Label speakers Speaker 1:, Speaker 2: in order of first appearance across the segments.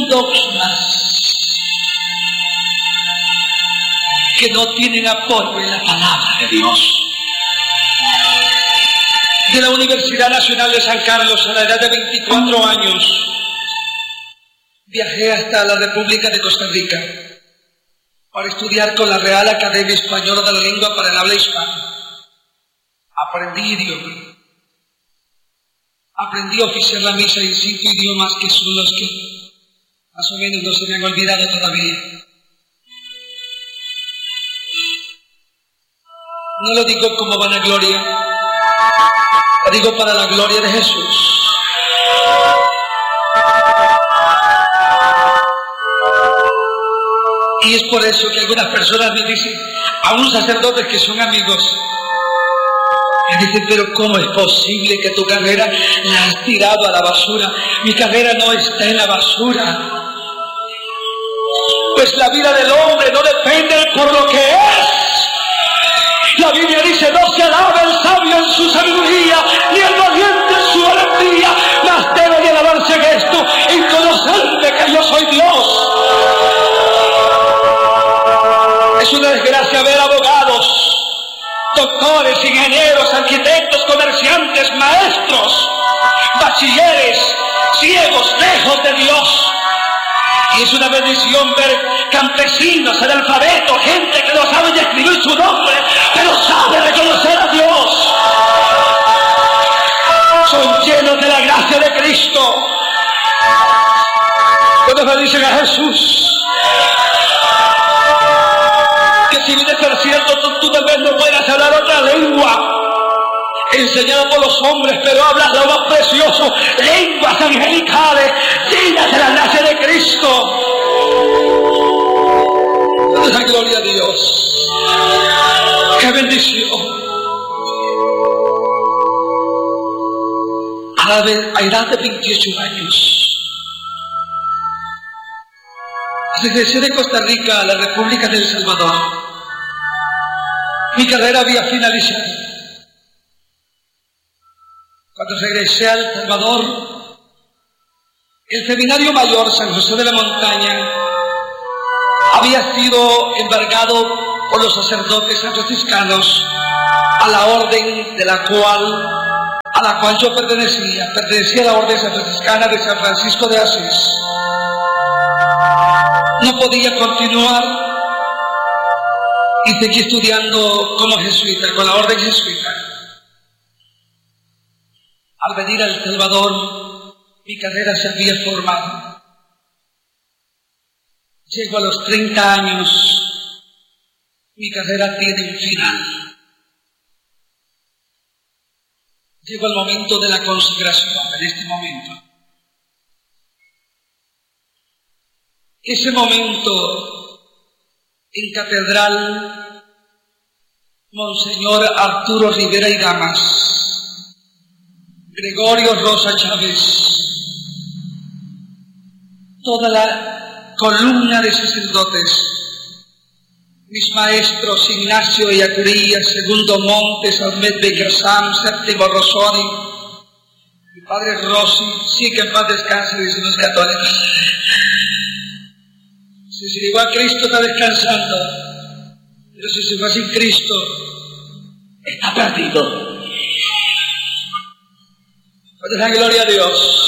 Speaker 1: dogmas que no tienen apoyo en la palabra de Dios. De la Universidad Nacional de San Carlos, a la edad de 24 años, viajé hasta la República de Costa Rica para estudiar con la Real Academia Española de la Lengua para el habla hispana. Aprendí idioma. Aprendí a oficiar la misa en 5 idiomas que son los que más o menos no se me han olvidado todavía. No lo digo como vanagloria, lo digo para la gloria de Jesús. Y es por eso que algunas personas me dicen, aún sacerdotes que son amigos, me dicen, pero ¿cómo es posible que tu carrera la has tirado a la basura? Mi carrera no está en la basura. Pues la vida del hombre no depende por lo que es. La Biblia dice, no se alaba el sabio en su sabiduría, ni el valiente en su valentía, mas debe de alabarse en esto, en conocerme que yo soy Dios. Es una desgracia ver abogados, doctores, ingenieros, arquitectos, comerciantes, maestros, bachilleres, ciegos, lejos de Dios. Y es una bendición ver campesinos, analfabetos, gente que no sabe ni escribir su nombre, pero sabe reconocer a Dios. Son llenos de la gracia de Cristo. Cuando me dicen a Jesús, que si vienes al cielo tú tal vez no puedas hablar otra lengua enseñada por los hombres, pero hablas lo más precioso, lenguas angelicales, llenas de la gracia de Cristo. La gloria a Dios. ¡Qué bendición! A la edad de 28 años, regresé de Costa Rica a la República de El Salvador. Mi carrera había finalizado. Cuando regresé a El Salvador, el Seminario Mayor San José de la Montaña había sido embargado por los sacerdotes franciscanos a la orden a la cual yo pertenecía a la orden franciscana de San Francisco de Asís. No podía continuar y seguí estudiando como jesuita, con la orden jesuita. Al venir a El Salvador, mi carrera se había formado. Llego a los 30 años, mi carrera tiene un final. Llego al momento de la consagración, en este momento. Ese momento, en Catedral, Monseñor Arturo Rivera y Damas, Gregorio Rosa Chávez, toda la columna de sacerdotes, mis maestros Ignacio Yacuría, Segundo Montes, Ahmed Begasam, Séptimo Rosoni, mi padre Rossi, sí que en paz descanse, dicen los católicos. Si se llegó a Cristo está descansando, pero si se fue sin Cristo está perdido. Pues la gloria a Dios.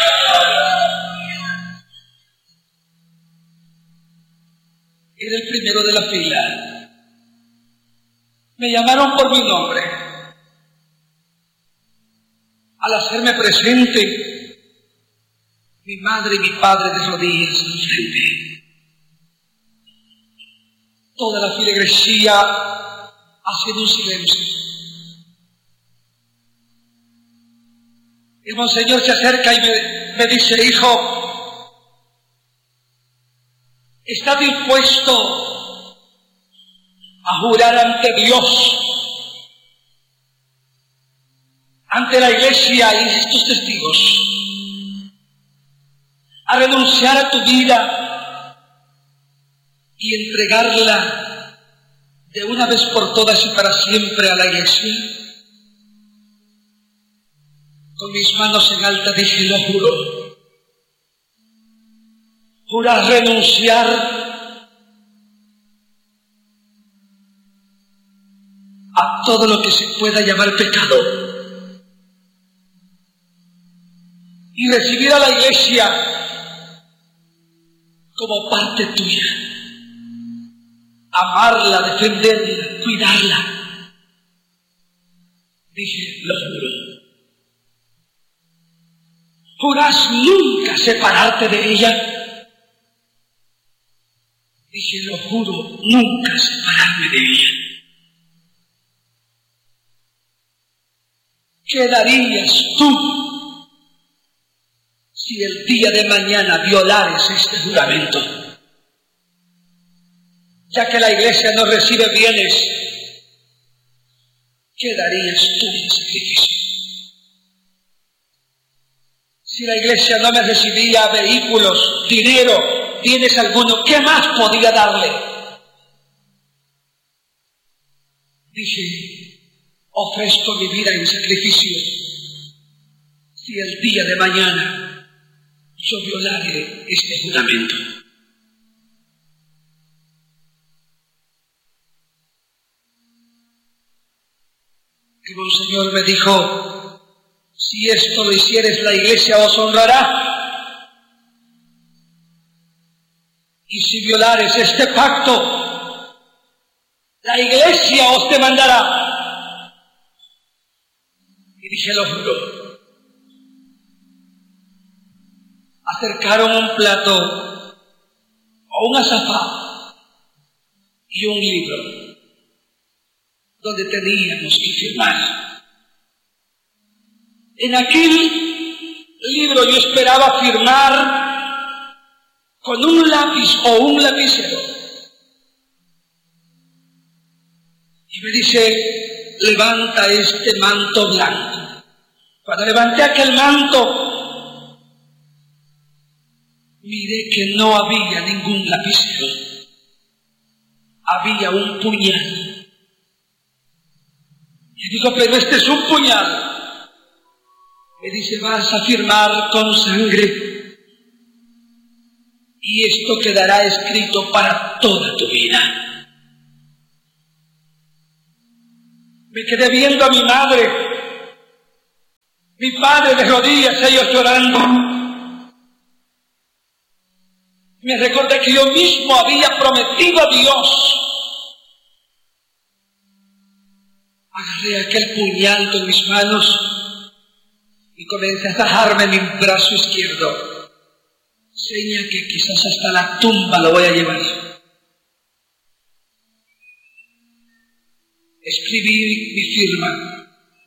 Speaker 1: Era el primero de la fila. Me llamaron por mi nombre. Al hacerme presente, mi madre y mi padre de rodillas en frente. Toda la feligresía haciendo un silencio. El monseñor se acerca y me dice, hijo, ¿está dispuesto a jurar ante Dios, ante la iglesia y estos testigos, a renunciar a tu vida y entregarla de una vez por todas y para siempre a la iglesia? Con mis manos en alta dije, lo juro. Jurás renunciar a todo lo que se pueda llamar pecado y recibir a la iglesia como parte tuya, amarla, defenderla, cuidarla. Dije, lo juro. ¿Jurás nunca separarte de ella? Dije, lo juro, nunca separarme de ella. ¿Qué darías tú si el día de mañana violares este juramento? Ya que la iglesia no recibe bienes, ¿qué darías tú en sacrificio? Si la iglesia no me recibía vehículos, dinero, bienes alguno, ¿qué más podía darle? Dije, ofrezco mi vida en sacrificio si el día de mañana yo violare este juramento. Y Monseñor me dijo, si esto lo hicieres, la iglesia os honrará. Y si violares este pacto, la iglesia os demandará. Y dije, lo juro. Acercaron un plato o un azafán y un libro donde teníamos que firmar. En aquel libro yo esperaba firmar con un lápiz o un lapicero. Y me dice, levanta este manto blanco. Cuando levanté aquel manto, miré que no había ningún lapicero. Había un puñal. Y digo, pero este es un puñal. Me dice, vas a firmar con sangre y esto quedará escrito para toda tu vida. Me quedé viendo a mi madre, mi padre de rodillas, ellos llorando. Me recordé que yo mismo había prometido a Dios. Agarré aquel puñal con mis manos y comencé a tajarme mi brazo izquierdo. Seña que quizás hasta la tumba lo voy a llevar. Escribí mi firma.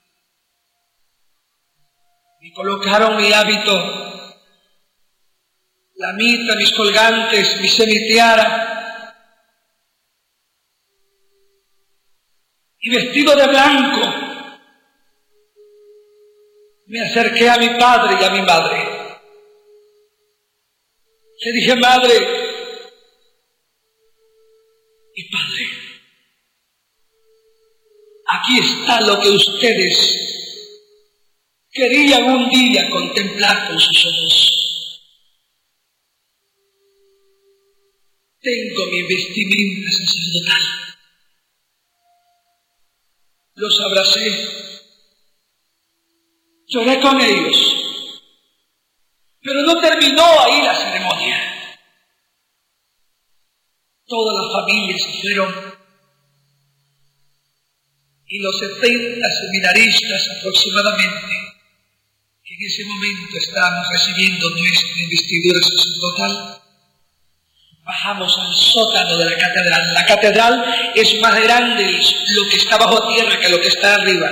Speaker 1: Me colocaron mi hábito, la mitra, mis colgantes, mi semitiara. Y vestido de blanco, me acerqué a mi padre y a mi madre. Le dije, madre y padre, aquí está lo que ustedes querían un día contemplar con sus ojos. Tengo mi vestimenta sacerdotal. Los abracé, lloré con ellos, pero no terminó ahí la ceremonia. Todas las familias se fueron y los 70 seminaristas aproximadamente, que en ese momento estábamos recibiendo nuestra investidura sacerdotal, bajamos al sótano de la catedral. La catedral es más grande lo que está bajo tierra que lo que está arriba.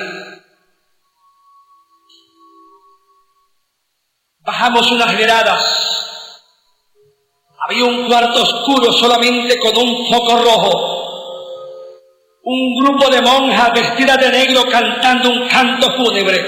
Speaker 1: Bajamos unas gradas. Había un cuarto oscuro solamente con un foco rojo. Un grupo de monjas vestidas de negro cantando un canto fúnebre.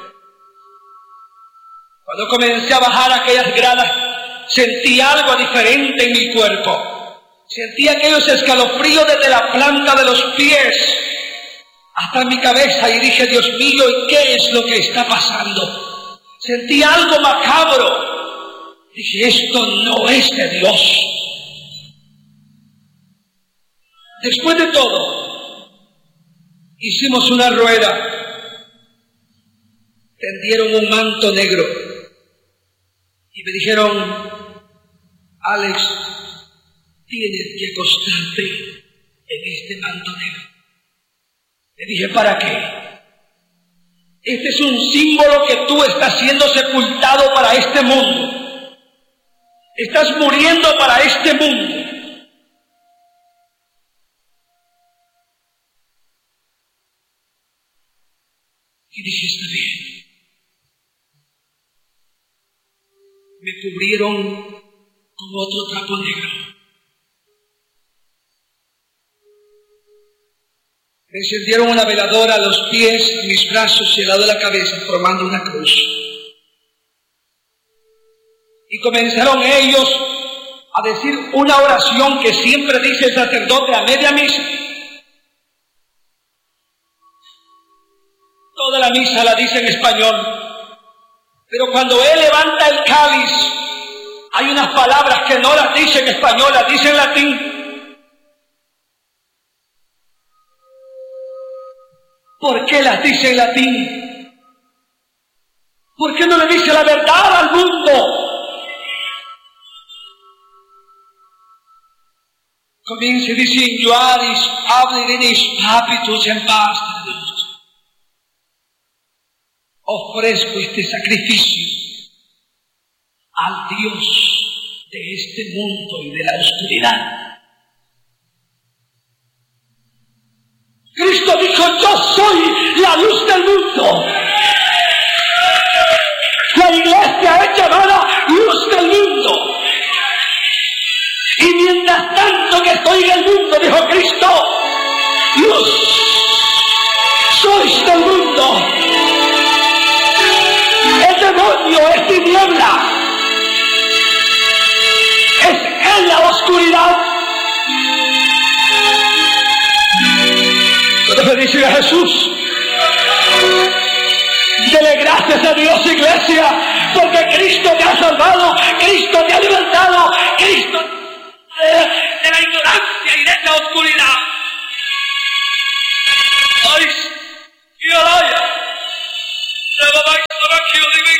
Speaker 1: Cuando comencé a bajar aquellas gradas, sentí algo diferente en mi cuerpo. Sentí aquellos escalofríos desde la planta de los pies hasta mi cabeza y dije, Dios mío, ¿y qué es lo que está pasando? Sentí algo macabro Dije, esto no es de Dios. Después de todo, hicimos una rueda. Tendieron un manto negro y me dijeron, Alex, tienes que acostarte en este manto negro. Le dije, ¿para qué? Este es un símbolo que tú estás siendo sepultado para este mundo. Estás muriendo para este mundo. Y dije, está bien. Me cubrieron con otro trapo negro. Me encendieron una veladora a los pies, a mis brazos y al lado de la cabeza, formando una cruz. Y comenzaron ellos a decir una oración que siempre dice el sacerdote a media misa. Toda la misa la dice en español, pero cuando él levanta el cáliz, hay unas palabras que no las dice en español, las dice en latín. ¿Por qué las dice en latín? ¿Por qué no le dice la verdad al mundo? Comienza diciendo, Ioaris, abliris, papitus en paz de Dios. Ofrezco este sacrificio al Dios de este mundo y de la oscuridad. Cristo dijo, yo soy la luz del mundo. La iglesia es llamada luz del mundo. Y mientras tanto que estoy en el mundo, dijo Cristo, luz sois del mundo. El demonio es tiniebla. Es en la oscuridad. Cuando le dice a Jesús, dele gracias a Dios, iglesia, porque Cristo te ha salvado, Cristo te ha libertado, Cristo de la ignorancia y de esa oscuridad. Ay, y ahora ya,